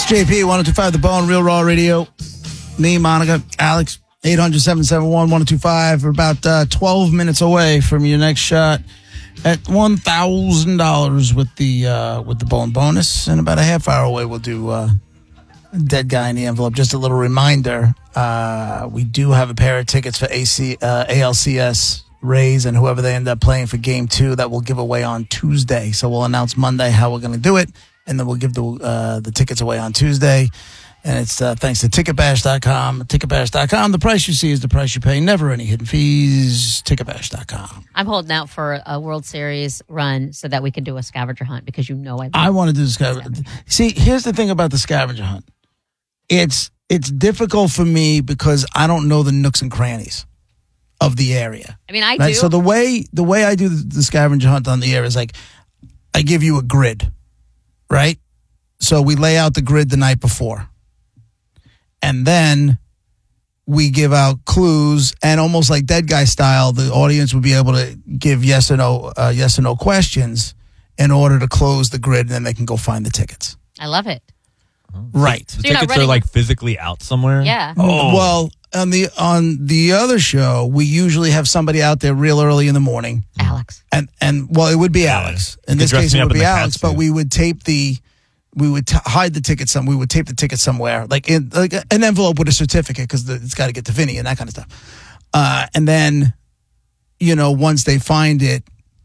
JP, 1025 The Bone, Real Raw Radio. Me, Monica, Alex, 800-771-1025. We're about 12 minutes away from your next shot at $1,000 with the Bone bonus. And about a half hour away, we'll do Dead Guy in the Envelope. Just a little reminder, we do have a pair of tickets for ALCS Rays and whoever they end up playing for Game 2 that we'll give away on Tuesday. So we'll announce Monday how we're going to do it, and then we'll give the tickets away on Tuesday. And it's thanks to Ticketbash.com. Ticketbash.com. The price you see is the price you pay. Never any hidden fees. Ticketbash.com. I'm holding out for a World Series run so that we can do a scavenger hunt because I want to do the scavenger. See, here's the thing about the scavenger hunt. It's difficult for me because I don't know the nooks and crannies of the area. I mean, I right? do. So the way I do the scavenger hunt on the air is like I give you a grid, right? So we lay out the grid the night before. And then we give out clues, and almost like Dead Guy style, the audience would be able to give yes or no questions in order to close the grid, and then they can go find the tickets. I love it. Right. The tickets are like physically out somewhere? Yeah. Oh. Well, on the other show, we usually have somebody out there real early in the morning. Alex. And it would be Alex. In this case, it would be Alex, but we would tape hide the ticket we would tape the ticket somewhere, like in like an envelope with a certificate, because it's got to get to Vinny and that kind of stuff. And then, once they find it,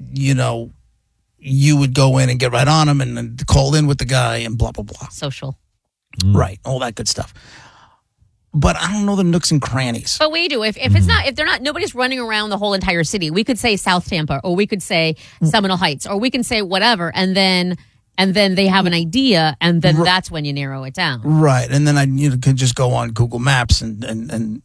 you would go in and get right on them and then call in with the guy and blah, blah, blah. Social. Right. All that good stuff. But I don't know the nooks and crannies. But we do. If they're not, nobody's running around the whole entire city. We could say South Tampa, or we could say Seminole Heights, or we can say whatever, and then they have an idea, and then that's when you narrow it down. Right. And then I could just go on Google Maps and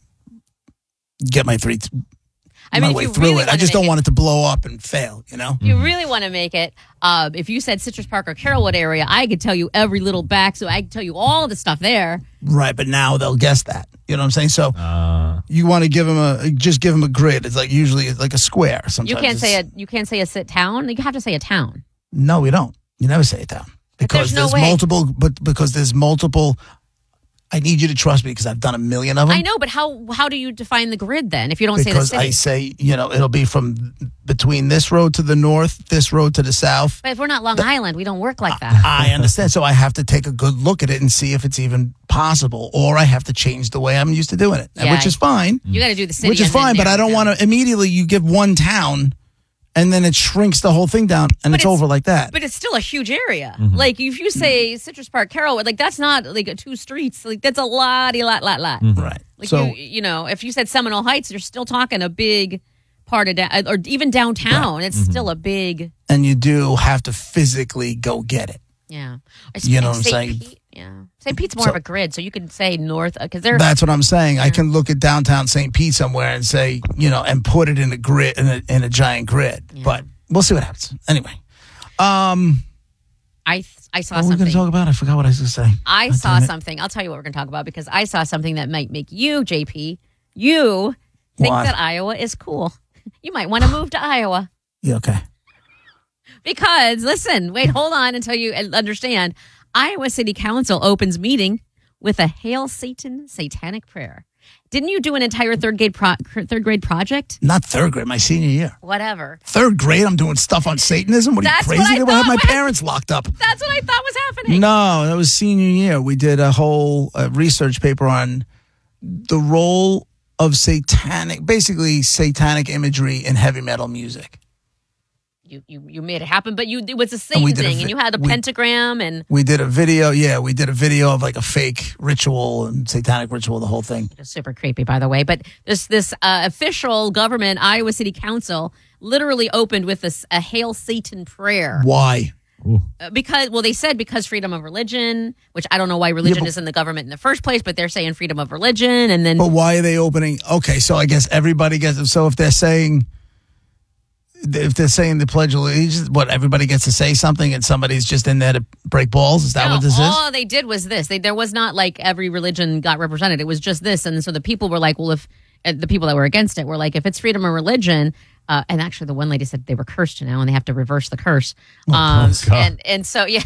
get my way through it. I just don't want it to blow up and fail, You really want to make it. If you said Citrus Park or Carrollwood area, I could tell you every little back, so I could tell you all the stuff there. Right, but now they'll guess that. You know what I'm saying? So you want to give them a grid. It's like usually it's like a square. Sometimes you can't say a town. You have to say a town. No, we don't. You never say it down because there's multiple. But because there's multiple, I need you to trust me because I've done a million of them. I know, but how do you define the grid then? If you don't say the city, because I say it'll be from between this road to the north, this road to the south. But if we're not Long Island, we don't work like that. I understand. So I have to take a good look at it and see if it's even possible, or I have to change the way I'm used to doing it, which is fine. You got to do the city, which is fine. But I don't want to immediately. You give one town. And then it shrinks the whole thing down, and it's over like that. But it's still a huge area. Mm-hmm. Like, if you say Citrus Park, Carrollwood, like, that's not, like, 2 streets. Like, that's a lot. Mm-hmm. Right. Like, so, if you said Seminole Heights, you're still talking a big part of, or even downtown. Right. It's still a big. And you do have to physically go get it. Yeah. You know what I'm saying? St. Pete's more of a grid, so you could say north, because they're... That's what I'm saying. Yeah. I can look at downtown St. Pete somewhere and say, and put it in a grid, in a giant grid. Yeah. But we'll see what happens. Anyway. I saw something. What were we going to talk about? I forgot what I was going to say. I saw something. I'll tell you what we're going to talk about, because I saw something that might make you, JP, think that Iowa is cool. You might want to move to Iowa. Yeah, okay. Because, hold on until you understand. Iowa City Council opens meeting with a Hail Satan satanic prayer. Didn't you do an entire third grade project? Not third grade, my senior year. Whatever. Third grade, I'm doing stuff on Satanism? What are you, crazy? They will have my parents locked up. That's what I thought was happening. No, that was senior year. We did a whole research paper on the role of satanic imagery in heavy metal music. You made it happen, but it was a Satan thing, and you had a pentagram, and we did a video. Yeah, we did a video of like a fake ritual and satanic ritual, the whole thing. It's super creepy, by the way. But this official government Iowa City Council literally opened with a Hail Satan prayer. Why? Because they said because freedom of religion, which I don't know why religion is in the government in the first place, but they're saying freedom of religion, and then. But why are they opening? Okay, so I guess everybody gets it. So if they're saying the Pledge of Allegiance, everybody gets to say something and somebody's just in there to break balls? Is that what this is? All they did was this. There was not like every religion got represented. It was just this. And so the people were like, well, if the people that were against it were like, if it's freedom of religion, and actually the one lady said they were cursed now and they have to reverse the curse. And so, yeah.